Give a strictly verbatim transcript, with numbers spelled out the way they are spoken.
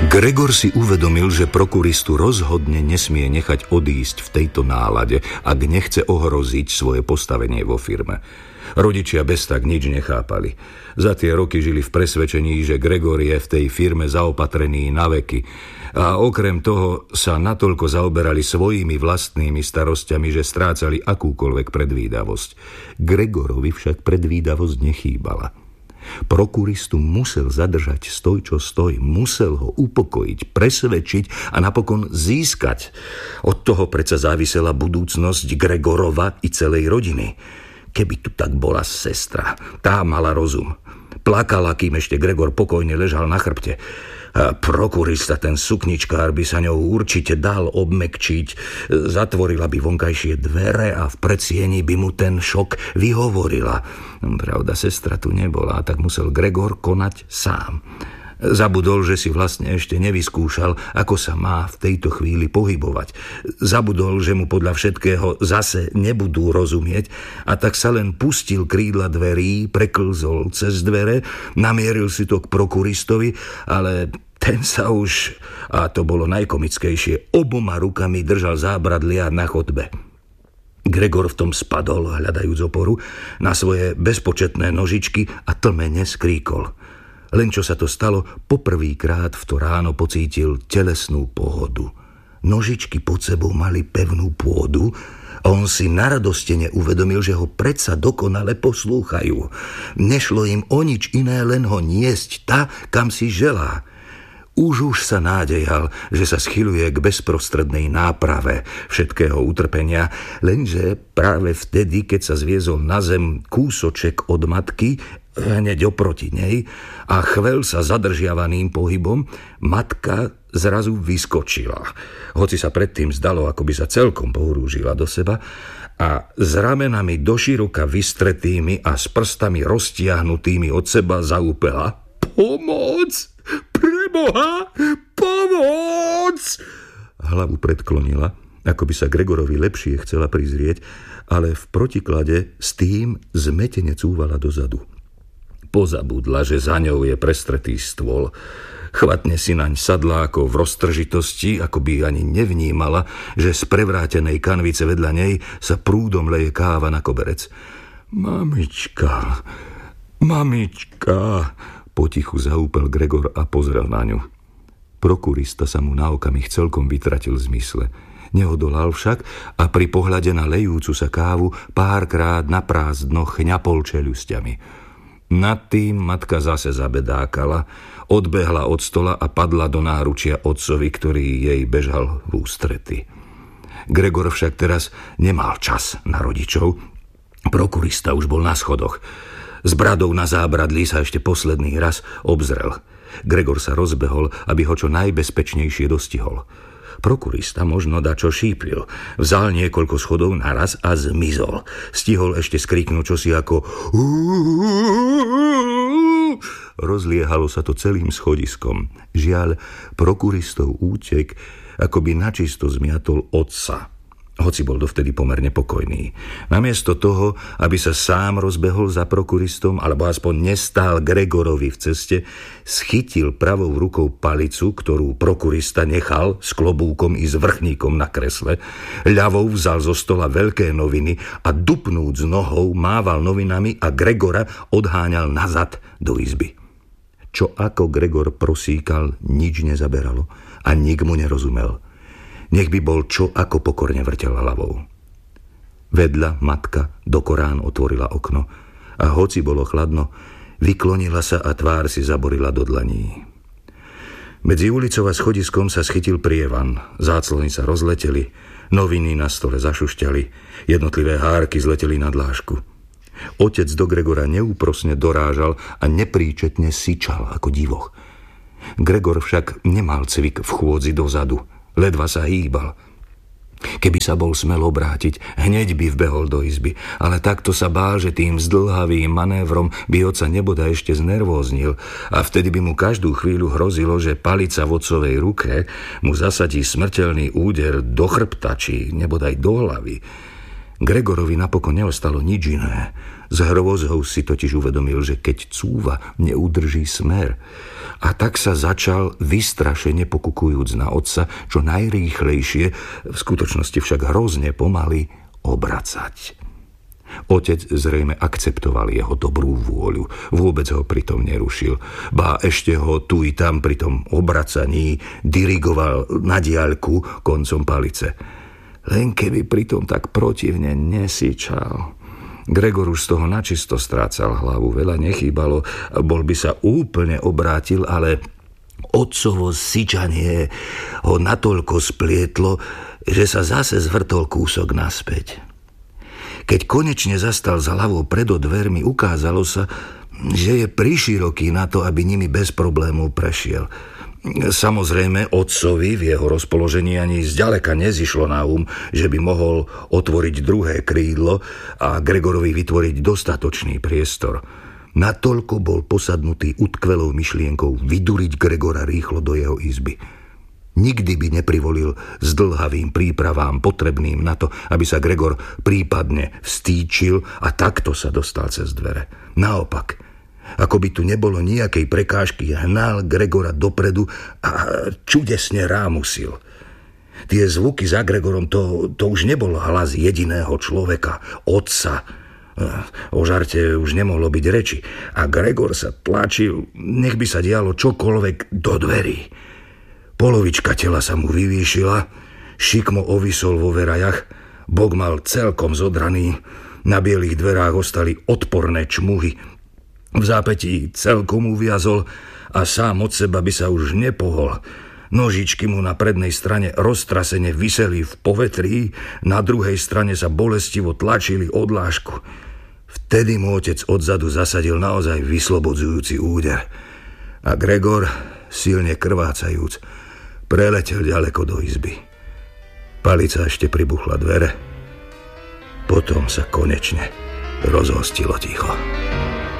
Gregor si uvedomil, že prokuristu rozhodne nesmie nechať odísť v tejto nálade, ak nechce ohroziť svoje postavenie vo firme. Rodičia bez tak nič nechápali. Za tie roky žili v presvedčení, že Gregor je v tej firme zaopatrený na veky. A okrem toho sa natoľko zaoberali svojimi vlastnými starostiami, že strácali akúkoľvek predvídavosť. Gregorovi však predvídavosť nechýbala. Prokuristu musel zadržať stoj čo stoj, musel ho upokojiť, presvedčiť a napokon získať. Od toho predsa závisela budúcnosť Gregorova i celej rodiny. Keby tu tak bola sestra, tá mala rozum. Plakala, kým ešte Gregor pokojne ležal na chrbte. A prokurista, ten sukničkár, by sa ňou určite dal obmekčiť. Zatvorila by vonkajšie dvere a v predsieni by mu ten šok vyhovorila. Pravda, sestra tu nebola, tak musel Gregor konať sám. Zabudol, že si vlastne ešte nevyskúšal, ako sa má v tejto chvíli pohybovať. Zabudol, že mu podľa všetkého zase nebudú rozumieť, a tak sa len pustil krídla dverí, preklzol cez dvere, namieril si to k prokuristovi, ale ten sa už, a to bolo najkomickejšie, oboma rukami držal zábradlia na chodbe. Gregor v tom spadol, hľadajúc oporu, na svoje bezpočetné nožičky a tlmene skríkol. Len čo sa to stalo, poprvýkrát v to ráno pocítil telesnú pohodu. Nožičky pod sebou mali pevnú pôdu a on si naradostene uvedomil, že ho predsa dokonale poslúchajú. Nešlo im o nič iné, len ho niesť tá, kam si želá. Už už sa nádejal, že sa schyľuje k bezprostrednej náprave všetkého utrpenia, lenže práve vtedy, keď sa zviezol na zem kúsoček od matky, hneď oproti nej, a chvel sa zadržiavaným pohybom, matka zrazu vyskočila. Hoci sa predtým zdalo, ako by sa celkom pohrúžila do seba, a s ramenami doširoka vystretými a s prstami roztiahnutými od seba zaúpela: Pomoc! Preboha! Pomoc! Hlavu predklonila, ako by sa Gregorovi lepšie chcela prizrieť, ale v protiklade s tým zmetene cúvala dozadu. Pozabudla, že za ňou je prestretý stôl. Chvatne si naň sadla ako v roztržitosti, ako by ani nevnímala, že z prevrátenej kanvice vedľa nej sa prúdom leje káva na koberec. Mamička, mamička, potichu zaúpel Gregor a pozrel na ňu. Prokurista sa mu na okamih celkom vytratil zmysle. Neodolal však a pri pohľade na lejúcu sa kávu párkrát naprázdno chňapol čeľusťami. Nad tým matka zase zabedákala, odbehla od stola a padla do náručia otcovi, ktorý jej bežal v ústrety. Gregor však teraz nemal čas na rodičov. Prokurista už bol na schodoch. S bradou na zábradlí sa ešte posledný raz obzrel. Gregor sa rozbehol, aby ho čo najbezpečnejšie dostihol. Prokurista možno dačo šípil. Vzal niekoľko schodov naraz a zmizol. Stihol ešte skriknúť čosi ako rozliehalo sa to celým schodiskom. Žiaľ, prokuristov útek akoby načisto zmiatol otca, hoci bol dovtedy pomerne pokojný. Namiesto toho, aby sa sám rozbehol za prokuristom, alebo aspoň nestál Gregorovi v ceste, schytil pravou rukou palicu, ktorú prokurista nechal s klobúkom i s vrchníkom na kresle, ľavou vzal zo stola veľké noviny a dupnúc nohou mával novinami a Gregora odháňal nazad do izby. Čo ako Gregor prosíkal, nič nezaberalo a nik mu nerozumel. Nech by bol čo ako pokorne vrtel hlavou. Vedľa matka do Korán otvorila okno a hoci bolo chladno, vyklonila sa a tvár si zaborila do dlaní. Medzi ulicou a schodiskom sa schytil prievan, záclony sa rozleteli, noviny na stole zašušťali, jednotlivé hárky zleteli na dlášku. Otec do Gregora neúprosne dorážal a nepríčetne syčal ako divoch. Gregor však nemal cvik v chôdzi dozadu, ledva sa hýbal. Keby sa bol smel obrátiť, hneď by vbehol do izby, ale takto sa bál, že tým zdĺhavým manévrom by otca neboda ešte znervóznil a vtedy by mu každú chvíľu hrozilo, že palica v otcovej ruke mu zasadí smrteľný úder do chrbta či nebodaj do hlavy. Gregorovi napokon neostalo nič iné. S hrôzou si totiž uvedomil, že keď cúva, neudrží smer. A tak sa začal, vystrašene pokukujúc na otca, čo najrýchlejšie, v skutočnosti však hrozne pomaly, obracať. Otec zrejme akceptoval jeho dobrú vôľu, vôbec ho pritom nerušil, ba ešte ho tu i tam pri tom obracaní dirigoval na diaľku koncom palice. Len keby pritom tak protivne nesičal. Gregor už z toho načisto strácal hlavu, veľa nechýbalo, bol by sa úplne obrátil, ale otcovo sičanie ho natoľko splietlo, že sa zase zvrtol kúsok naspäť. Keď konečne zastal za hlavou pred dvermi, ukázalo sa, že je priširoký na to, aby nimi bez problémov prešiel. Samozrejme, otcovi v jeho rozpoložení ani zďaleka nezišlo na um, že by mohol otvoriť druhé krídlo a Gregorovi vytvoriť dostatočný priestor. Natoľko bol posadnutý utkvelou myšlienkou vyduriť Gregora rýchlo do jeho izby. Nikdy by neprivolil s dlhavým prípravám potrebným na to, aby sa Gregor prípadne vstýčil a takto sa dostal cez dvere. Naopak, ako by tu nebolo nejakej prekážky, hnal Gregora dopredu a čudesne rámusil. Tie zvuky za Gregorom, to, to už nebol hlas jediného človeka, otca. O žarte už nemohlo byť reči. A Gregor sa tlačil, nech by sa dialo čokoľvek, do dverí. Polovička tela sa mu vyvýšila, šikmo ovisol vo verajach, bok mal celkom zodraný, na bielých dverách ostali odporné čmuhy. V zápätí celkom uviazol a sám od seba by sa už nepohol. Nožičky mu na prednej strane roztrasene viseli v povetrí, na druhej strane sa bolestivo tlačili od lášku. Vtedy mu otec odzadu zasadil naozaj vyslobodzujúci úder. A Gregor, silne krvácajúc, preletel ďaleko do izby. Palica ešte pribuchla dvere. Potom sa konečne rozhostilo ticho.